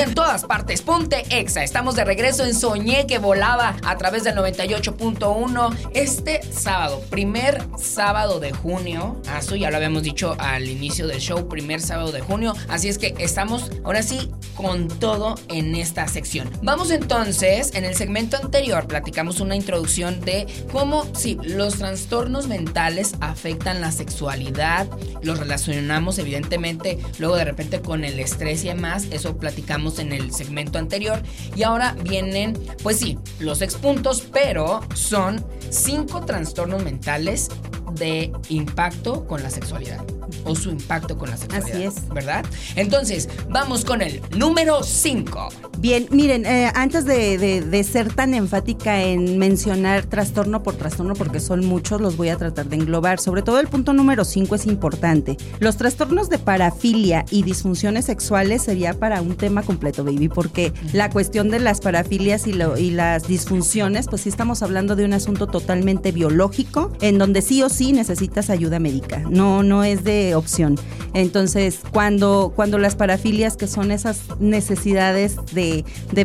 en todas partes. Ponte Exa. Estamos de regreso en Soñé que Volaba a través del 98.1. Este sábado, primer sábado de junio. Eso ya lo habíamos dicho al inicio del show, primer sábado de junio. Así es que estamos ahora sí con todo en esta sección. Vamos entonces, en el segmento anterior platicamos una introducción de cómo los trastornos mentales afectan la sexualidad. Los relacionamos evidentemente luego de repente con el estrés y demás. Eso platicamos en el segmento anterior. Y ahora vienen, pues sí, los expuntos, pero son 5 trastornos mentales de impacto con la sexualidad, o su impacto con la sexualidad. Así es. ¿Verdad? Entonces, vamos con el número 5. Bien, miren, antes de ser tan enfática en mencionar trastorno por trastorno, porque son muchos, los voy a tratar de englobar. Sobre todo el punto número 5 es importante. Los trastornos de parafilia y disfunciones sexuales sería para un tema completo, baby, porque la cuestión de las parafilias y las disfunciones, pues sí estamos hablando de un asunto totalmente biológico, en donde sí o sí necesitas ayuda médica, no es de opción. Entonces, cuando las parafilias, que son esas necesidades de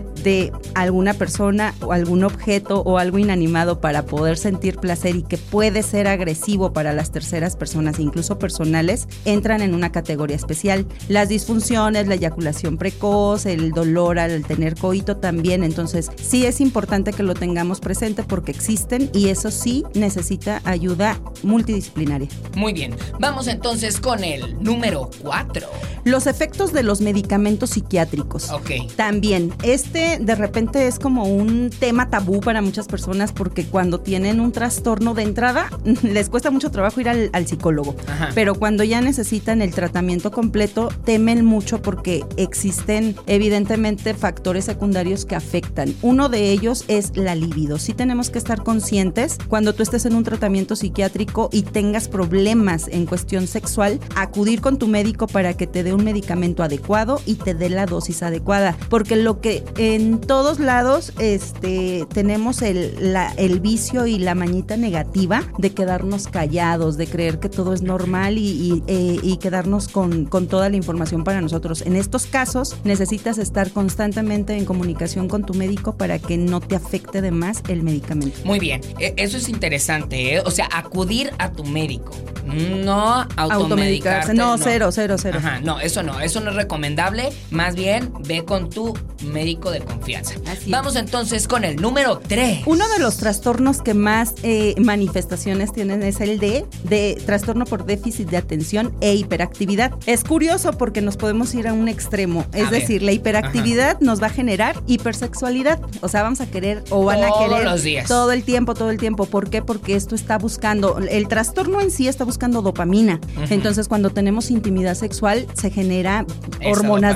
alguna persona o algún objeto o algo inanimado para poder sentir placer y que puede ser agresivo para las terceras personas, incluso personales, entran en una categoría especial. Las disfunciones, la eyaculación precoz, el dolor al tener coito también. Entonces, sí es importante que lo tengamos presente porque existen y eso sí necesita ayuda multidisciplinaria. Muy bien, vamos entonces con el número 4. Los efectos de los medicamentos psiquiátricos. Ok. También, de repente es como un tema tabú para muchas personas porque cuando tienen un trastorno de entrada les cuesta mucho trabajo ir al psicólogo. Ajá. Pero cuando ya necesitan el tratamiento completo, temen mucho porque existen evidentemente factores secundarios que afectan. Uno de ellos es la libido. Sí tenemos que estar conscientes cuando tú estés en un tratamiento psiquiátrico y tengas problemas en cuestión sexual, acudir con tu médico para que te dé un medicamento adecuado y te dé la dosis adecuada, porque lo que en todos lados tenemos el vicio y la mañita negativa de quedarnos callados, de creer que todo es normal y quedarnos con toda la información para nosotros. En estos casos necesitas estar constantemente en comunicación con tu médico para que no te afecte de más el medicamento. Muy bien, eso es interesante, ¿eh? O sea, acudir a tu médico, no automedicarse. No, cero. Ajá, no, eso no es recomendable. Más bien, ve con tu médico de confianza. Así Vamos entonces con el número 3. Uno de los trastornos que más manifestaciones tienen es el de trastorno por déficit de atención e hiperactividad. Es curioso porque nos podemos ir a un extremo. Es decir, la hiperactividad nos va a generar hipersexualidad. O sea, vamos a querer o van a querer los días. Todo el tiempo. ¿Por qué? Porque esto está buscando, el trastorno en sí está buscando dopamina. Uh-huh. Entonces, cuando tenemos intimidad sexual, se genera hormonas